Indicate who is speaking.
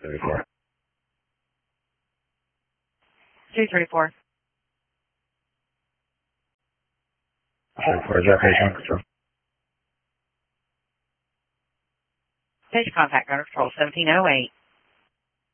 Speaker 1: 34.
Speaker 2: 234.
Speaker 1: 34, is that patient control?
Speaker 2: Page contact under control 1708.